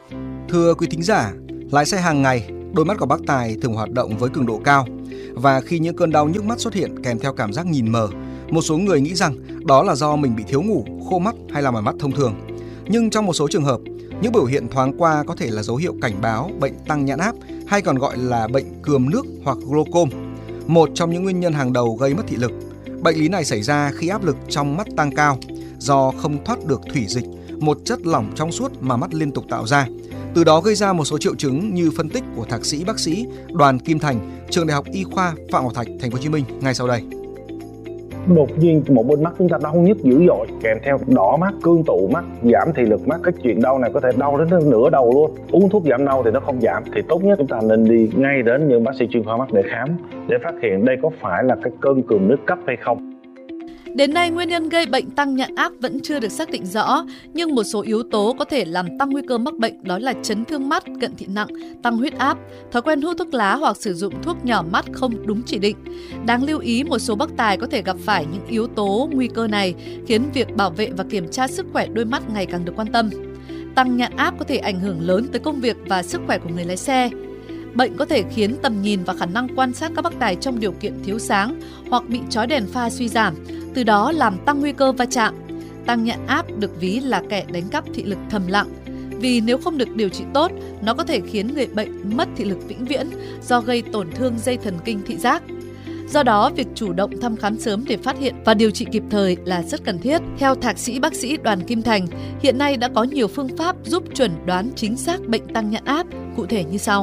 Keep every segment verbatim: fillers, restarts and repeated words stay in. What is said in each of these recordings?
Thưa quý thính giả, lái xe hàng ngày, đôi mắt của bác Tài thường hoạt động với cường độ cao. Và khi những cơn đau nhức mắt xuất hiện kèm theo cảm giác nhìn mờ, một số người nghĩ rằng đó là do mình bị thiếu ngủ, khô mắt hay là mỏi mắt thông thường. Nhưng trong một số trường hợp, những biểu hiện thoáng qua có thể là dấu hiệu cảnh báo bệnh tăng nhãn áp hay còn gọi là bệnh cườm nước hoặc glaucom, một trong những nguyên nhân hàng đầu gây mất thị lực. Bệnh lý này xảy ra khi áp lực trong mắt tăng cao do không thoát được thủy dịch, một chất lỏng trong suốt mà mắt liên tục tạo ra. Từ đó gây ra một số triệu chứng như phân tích của thạc sĩ bác sĩ Đoàn Kim Thành, Trường Đại học Y khoa Phạm Ngọc Thạch, Thành phố Hồ Chí Minh ngay sau đây. Đột nhiên một bên mắt chúng ta đau nhức dữ dội, kèm theo đỏ mắt, cương tụ mắt, giảm thị lực mắt. Cái chuyện đau này có thể đau đến nửa đầu luôn. Uống thuốc giảm đau thì nó không giảm, thì tốt nhất chúng ta nên đi ngay đến những bác sĩ chuyên khoa mắt để khám, để phát hiện đây có phải là cái cơn cườm nước cấp hay không. Đến nay, nguyên nhân gây bệnh tăng nhãn áp vẫn chưa được xác định rõ, nhưng một số yếu tố có thể làm tăng nguy cơ mắc bệnh đó là chấn thương mắt, cận thị nặng, tăng huyết áp, thói quen hút thuốc lá hoặc sử dụng thuốc nhỏ mắt không đúng chỉ định. Đáng lưu ý, một số bác tài có thể gặp phải những yếu tố nguy cơ này khiến việc bảo vệ và kiểm tra sức khỏe đôi mắt ngày càng được quan tâm. Tăng nhãn áp có thể ảnh hưởng lớn tới công việc và sức khỏe của người lái xe. Bệnh có thể khiến tầm nhìn và khả năng quan sát các bác tài trong điều kiện thiếu sáng hoặc bị chói đèn pha suy giảm, từ đó làm tăng nguy cơ va chạm. Tăng nhãn áp được ví là kẻ đánh cắp thị lực thầm lặng, vì nếu không được điều trị tốt, nó có thể khiến người bệnh mất thị lực vĩnh viễn do gây tổn thương dây thần kinh thị giác. Do đó, việc chủ động thăm khám sớm để phát hiện và điều trị kịp thời là rất cần thiết. Theo thạc sĩ bác sĩ Đoàn Kim Thành, hiện nay đã có nhiều phương pháp giúp chuẩn đoán chính xác bệnh tăng nhãn áp, cụ thể như sau.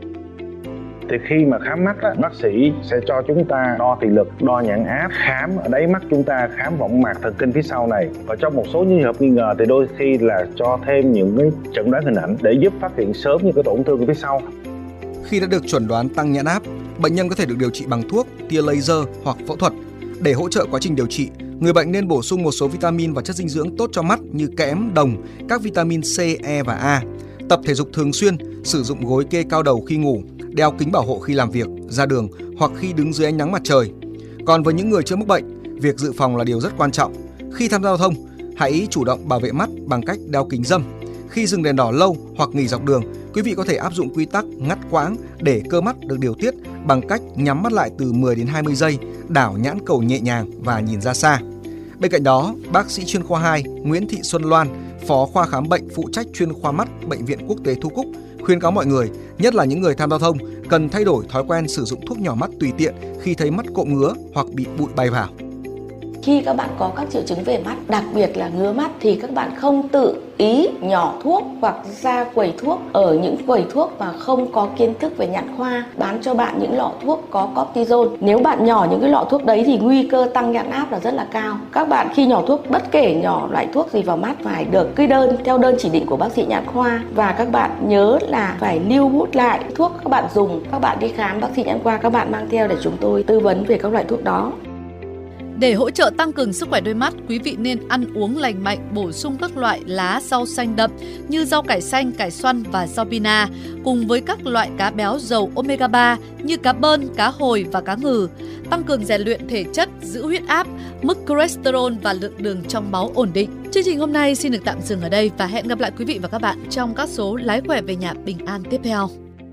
Thì khi mà khám mắt, á, bác sĩ sẽ cho chúng ta đo thị lực, đo nhãn áp, khám ở đáy mắt chúng ta, khám võng mạc thần kinh phía sau này. Và trong một số trường hợp nghi ngờ thì đôi khi là cho thêm những cái chẩn đoán hình ảnh để giúp phát hiện sớm những cái tổn thương phía sau. Khi đã được chuẩn đoán tăng nhãn áp, bệnh nhân có thể được điều trị bằng thuốc, tia laser hoặc phẫu thuật. Để hỗ trợ quá trình điều trị, người bệnh nên bổ sung một số vitamin và chất dinh dưỡng tốt cho mắt như kẽm, đồng, các vitamin C, E và A. Tập thể dục thường xuyên, sử dụng gối kê cao đầu khi ngủ, đeo kính bảo hộ khi làm việc, ra đường hoặc khi đứng dưới ánh nắng mặt trời. Còn với những người chưa mắc bệnh, việc dự phòng là điều rất quan trọng. Khi tham gia giao thông, hãy chủ động bảo vệ mắt bằng cách đeo kính râm. Khi dừng đèn đỏ lâu hoặc nghỉ dọc đường, quý vị có thể áp dụng quy tắc ngắt quãng để cơ mắt được điều tiết bằng cách nhắm mắt lại từ mười đến hai mươi giây, đảo nhãn cầu nhẹ nhàng và nhìn ra xa. Bên cạnh đó, bác sĩ chuyên khoa hai Nguyễn Thị Xuân Loan, Phó khoa khám bệnh phụ trách chuyên khoa mắt Bệnh viện Quốc tế Thu Cúc khuyến cáo mọi người, nhất là những người tham gia giao thông, cần thay đổi thói quen sử dụng thuốc nhỏ mắt tùy tiện khi thấy mắt cộm ngứa hoặc bị bụi bay vào. Khi các bạn có các triệu chứng về mắt, đặc biệt là ngứa mắt, thì các bạn không tự ý nhỏ thuốc hoặc ra quầy thuốc ở những quầy thuốc mà không có kiến thức về nhãn khoa bán cho bạn những lọ thuốc có cortisone. Nếu bạn nhỏ những cái lọ thuốc đấy thì nguy cơ tăng nhãn áp là rất là cao. Các bạn khi nhỏ thuốc, bất kể nhỏ loại thuốc gì vào mắt, phải được kê đơn theo đơn chỉ định của bác sĩ nhãn khoa, và các bạn nhớ là phải lưu bút lại thuốc các bạn dùng. Các bạn đi khám bác sĩ nhãn khoa, các bạn mang theo để chúng tôi tư vấn về các loại thuốc đó. Để hỗ trợ tăng cường sức khỏe đôi mắt, quý vị nên ăn uống lành mạnh, bổ sung các loại lá rau xanh đậm như rau cải xanh, cải xoăn và rau pina, cùng với các loại cá béo giàu omega ba như cá bơn, cá hồi và cá ngừ. Tăng cường rèn luyện thể chất, giữ huyết áp, mức cholesterol và lượng đường trong máu ổn định. Chương trình hôm nay xin được tạm dừng ở đây và hẹn gặp lại quý vị và các bạn trong các số Lái khỏe về nhà bình an tiếp theo.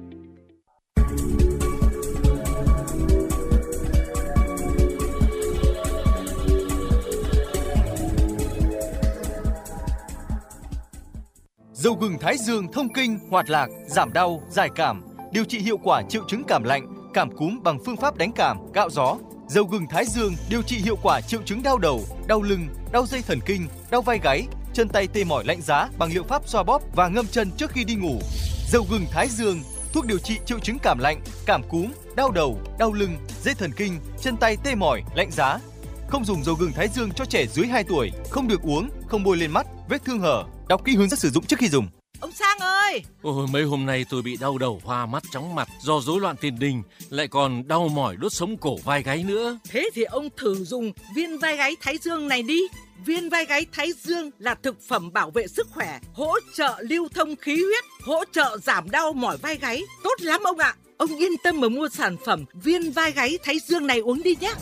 Dầu gừng Thái Dương thông kinh, hoạt lạc, giảm đau, giải cảm, điều trị hiệu quả triệu chứng cảm lạnh, cảm cúm bằng phương pháp đánh cảm, gạo gió. Dầu gừng Thái Dương điều trị hiệu quả triệu chứng đau đầu, đau lưng, đau dây thần kinh, đau vai gáy, chân tay tê mỏi lạnh giá bằng liệu pháp xoa bóp và ngâm chân trước khi đi ngủ. Dầu gừng Thái Dương, thuốc điều trị triệu chứng cảm lạnh, cảm cúm, đau đầu, đau lưng, dây thần kinh, chân tay tê mỏi, lạnh giá. Không dùng dầu gừng Thái Dương cho trẻ dưới hai tuổi, không được uống, không bôi lên mắt, vết thương hở. Đọc kỹ hướng dẫn sử dụng trước khi dùng. Ông Sang ơi! Ôi, mấy hôm nay tôi bị đau đầu, hoa mắt, chóng mặt do rối loạn tiền đình, lại còn đau mỏi đốt sống cổ vai gáy nữa. Thế thì ông thử dùng viên vai gáy Thái Dương này đi. Viên vai gáy Thái Dương là thực phẩm bảo vệ sức khỏe, hỗ trợ lưu thông khí huyết, hỗ trợ giảm đau mỏi vai gáy. Tốt lắm ông ạ! Ông yên tâm mà mua sản phẩm viên vai gáy Thái Dương này uống đi nhé.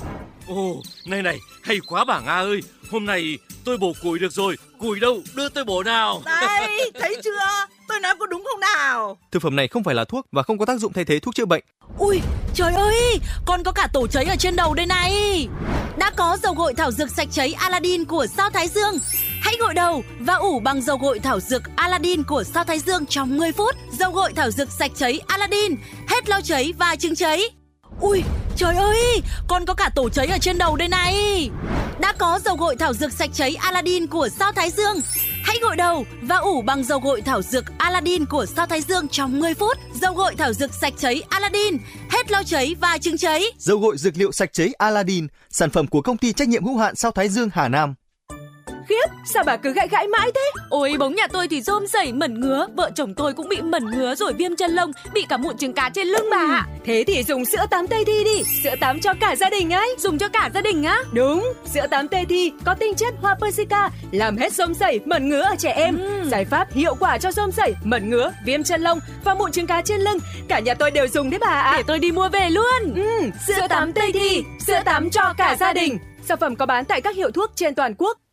Ồ, này này, hay quá bà Nga ơi. Hôm nay tôi bổ củi được rồi. Củi đâu, đưa tôi bổ nào. Đây, thấy chưa? Tôi nói có đúng không nào? Thực phẩm này không phải là thuốc và không có tác dụng thay thế thuốc chữa bệnh. Ui, trời ơi, con có cả tổ cháy ở trên đầu đây này. Đã có dầu gội thảo dược sạch cháy Aladdin của Sao Thái Dương. Hãy gội đầu và ủ bằng dầu gội thảo dược Aladdin của Sao Thái Dương trong mười phút. Dầu gội thảo dược sạch cháy Aladdin, hết lau cháy và chứng cháy. Ui, trời ơi, con có cả tổ cháy ở trên đầu đây này. Đã có dầu gội thảo dược sạch cháy Aladdin của Sao Thái Dương. Hãy gội đầu và ủ bằng dầu gội thảo dược Aladdin của Sao Thái Dương trong mười phút. Dầu gội thảo dược sạch cháy Aladdin, hết lau cháy và chứng cháy. Dầu gội dược liệu sạch cháy Aladdin, sản phẩm của công ty trách nhiệm hữu hạn Sao Thái Dương Hà Nam. Khiếp, sao bà cứ gãi gãi mãi thế? Ôi, bóng nhà tôi thì rôm sẩy mẩn ngứa, vợ chồng tôi cũng bị mẩn ngứa rồi viêm chân lông, bị cả mụn trứng cá trên lưng bà ạ. Thế thì dùng sữa tắm Tây Thi đi, sữa tắm cho cả gia đình ấy. Dùng cho cả gia đình á? Đúng, sữa tắm Tây Thi có tinh chất hoa persica, làm hết rôm sẩy, mẩn ngứa ở trẻ em. Ừ. Giải pháp hiệu quả cho rôm sẩy, mẩn ngứa, viêm chân lông và mụn trứng cá trên lưng. Cả nhà tôi đều dùng đấy bà ạ. Để tôi đi mua về luôn. Ừ, sữa tắm Tây Thi, sữa tắm cho cả gia đình. Sản phẩm có bán tại các hiệu thuốc trên toàn quốc.